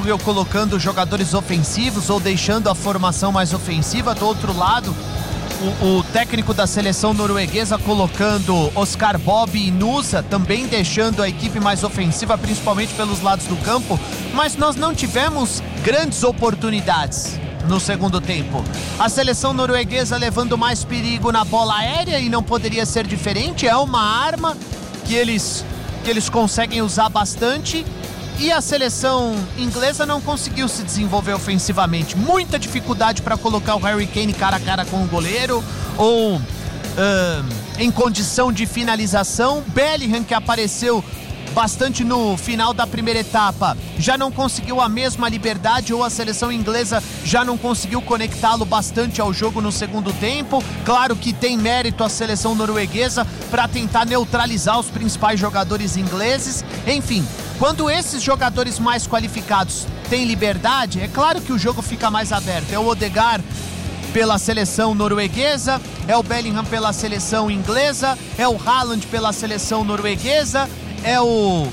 Tuchel colocando jogadores ofensivos ou deixando a formação mais ofensiva. Do outro lado, o técnico da seleção norueguesa colocando Oscar Bob e Nusa, também deixando a equipe mais ofensiva, principalmente pelos lados do campo. Mas nós não tivemos grandes oportunidades no segundo tempo. A seleção norueguesa levando mais perigo na bola aérea, e não poderia ser diferente. É uma arma que eles conseguem usar bastante. E a seleção inglesa não conseguiu se desenvolver ofensivamente. Muita dificuldade para colocar o Harry Kane cara a cara com o goleiro, ou em condição de finalização. Bellingham, que apareceu bastante no final da primeira etapa, já não conseguiu a mesma liberdade, ou a seleção inglesa já não conseguiu conectá-lo bastante ao jogo no segundo tempo. Claro que tem mérito a seleção norueguesa para tentar neutralizar os principais jogadores ingleses. Enfim, quando esses jogadores mais qualificados têm liberdade, é claro que o jogo fica mais aberto. É o Odegaard pela seleção norueguesa, é o Bellingham pela seleção inglesa, é o Haaland pela seleção norueguesa, é o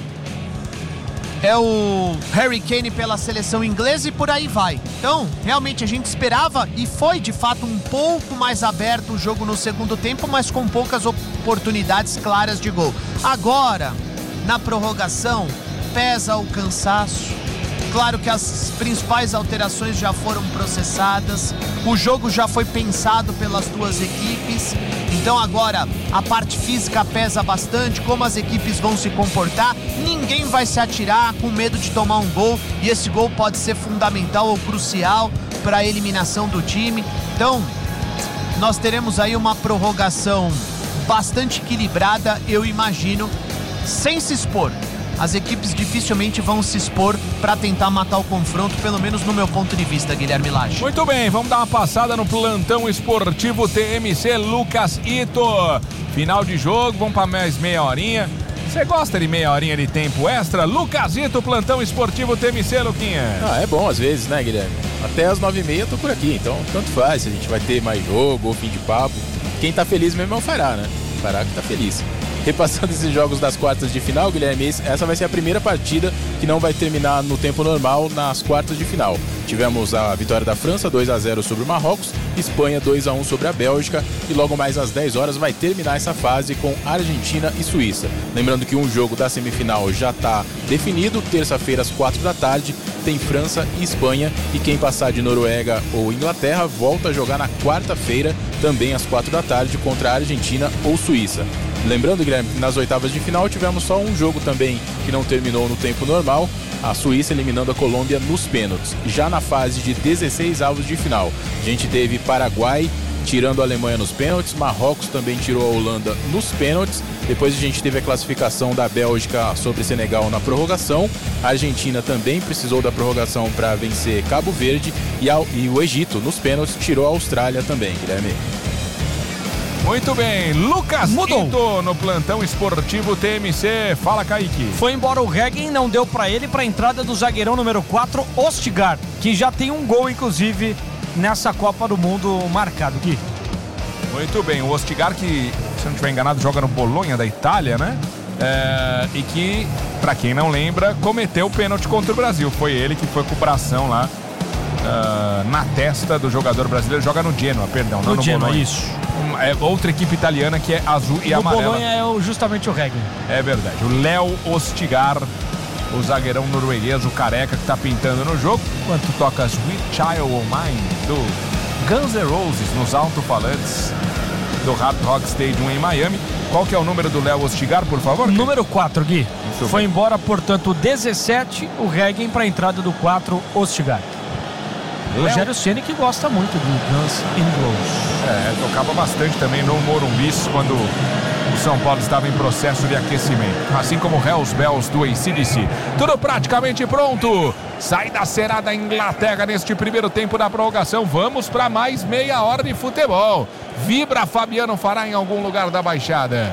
Harry Kane pela seleção inglesa, e por aí vai. Então, realmente a gente esperava, e foi de fato um pouco mais aberto o jogo no segundo tempo, mas com poucas oportunidades claras de gol. Agora, na prorrogação, pesa o cansaço. Claro que as principais alterações já foram processadas, o jogo já foi pensado pelas duas equipes, então agora a parte física pesa bastante, como as equipes vão se comportar. Ninguém vai se atirar com medo de tomar um gol, e esse gol pode ser fundamental ou crucial para a eliminação do time. Então, nós teremos aí uma prorrogação bastante equilibrada, eu imagino, sem se expor. As equipes dificilmente vão se expor para tentar matar o confronto, pelo menos no meu ponto de vista, Guilherme Lage. Muito bem, vamos dar uma passada no plantão esportivo TMC. Lucas Ito, final de jogo, vamos para mais meia horinha. Você gosta de meia horinha de tempo extra? Lucas Ito, plantão esportivo TMC, Luquinha. É bom às vezes, né, Guilherme? Até as 9h30 eu tô por aqui, então tanto faz se a gente vai ter mais jogo ou fim de papo. Quem tá feliz mesmo é o Fará, né? O Fará que tá feliz. Repassando esses jogos das quartas de final, Guilherme, essa vai ser a primeira partida que não vai terminar no tempo normal nas quartas de final. Tivemos a vitória da França, 2-0 sobre o Marrocos, Espanha 2-1 sobre a Bélgica, e logo mais às 10 horas vai terminar essa fase com Argentina e Suíça. Lembrando que um jogo da semifinal já está definido, terça-feira às 4 da tarde, tem França e Espanha, e quem passar de Noruega ou Inglaterra volta a jogar na quarta-feira, também às 4 da tarde, contra a Argentina ou Suíça. Lembrando, Guilherme, que nas oitavas de final tivemos só um jogo também que não terminou no tempo normal, a Suíça eliminando a Colômbia nos pênaltis. Já na fase de 16 avos de final, a gente teve Paraguai tirando a Alemanha nos pênaltis, Marrocos também tirou a Holanda nos pênaltis, depois a gente teve a classificação da Bélgica sobre Senegal na prorrogação, a Argentina também precisou da prorrogação para vencer Cabo Verde, e o Egito nos pênaltis tirou a Austrália também, Guilherme. Muito bem, Lucas Ito no plantão esportivo TMC. Fala, Kaique. Foi embora o Reggen, não deu pra ele para a entrada do zagueirão número 4, Østigard, que já tem um gol, inclusive, nessa Copa do Mundo marcado aqui. Muito bem, o Østigard, que, se não estiver enganado, joga no Bolonha da Itália, né? E que, pra quem não lembra, cometeu o pênalti contra o Brasil. Foi ele que foi com o bração lá na testa do jogador brasileiro. Joga no Genoa, perdão, não no Genoa, Bolonha. isso. É outra equipe italiana que é azul e amarela. O Bolonha é justamente o Reggen. É verdade. O Léo Østigard, o zagueirão norueguês, o careca que tá pintando no jogo. Enquanto toca Sweet Child O' Mine do Guns N' Roses nos alto-falantes do Hard Rock Stadium em Miami. Qual que é o número do Léo Østigard, por favor? Número 4, Gui. Foi embora, portanto, o 17, o Reggen para a entrada do 4, Østigard. Rogério Ceni, que gosta muito do Guns N' Roses. Tocava bastante também no Morumbi quando o São Paulo estava em processo de aquecimento. Assim como Hells Bells do AC/DC. Tudo praticamente pronto. Sai da Será Inglaterra neste primeiro tempo da prorrogação. Vamos para mais meia hora de futebol. Vibra Fabiano Fará em algum lugar da Baixada.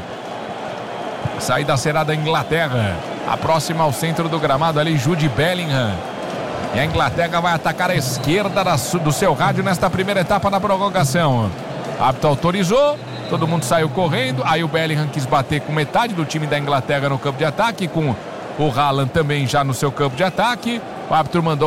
Sai da Será Inglaterra. A próxima ao centro do gramado ali, Jude Bellingham. E a Inglaterra vai atacar a esquerda do seu rádio nesta primeira etapa da prorrogação. Árbitro autorizou, todo mundo saiu correndo. Aí o Bellingham quis bater com metade do time da Inglaterra no campo de ataque, com o Haaland também já no seu campo de ataque. O árbitro mandou